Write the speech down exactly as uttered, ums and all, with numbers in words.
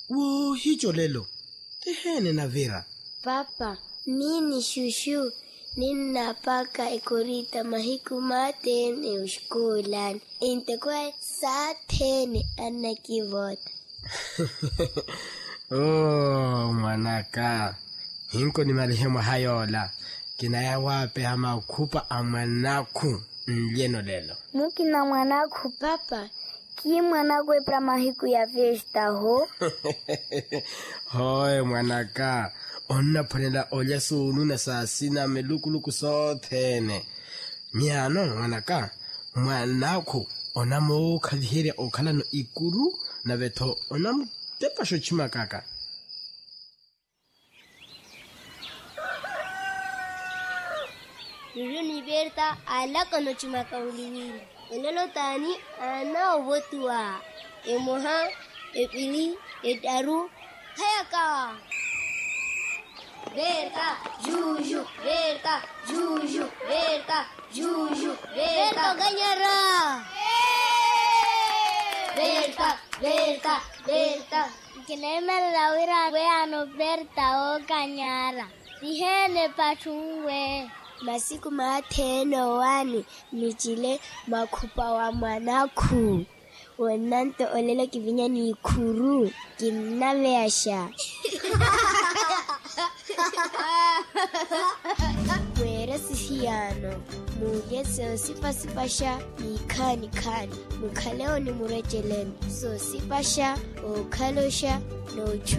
Wo hicho lelo. Tehene na Vera. Papa, nini shushu? Nina paka ikurita mahiku matene ushkulan. Inte kwa satene anakivota. Oh, mwanaka. Hinko ni marehemu hayola. Kinaya wape hama ukupa amanaku mlieno lelo. Nuki na mwanaku papa. Ki mwanaku epra mahiku ya festa ho? Hoi mwanaka. Onna panela olya sunu na sasina melukuluku sotene. Miano mwanaka. Mwanaku onamo kalihire okala no ikuru na veto onamo tepa shochima kaka. Lulu ni Berta ala kono chimaka uliwili. Elolo tani ana wotua. Emoha, epili, etaru, hayaka. Berta, juju, Berta, juju, Berta, juju, Berta ganyara. Berta, Berta, Berta. Kineme lawira we ano Berta o ganyara. Dihene pachungwe. Masiku mateno wani michile makupa wa mwanaku. Wananto olelo kivinya ni ikuru. Kimnaveasha. Wera sisiano. Muje so sipa sipasha ikani kani. Mukaleo ni murejelen. So sipasha o kalosha no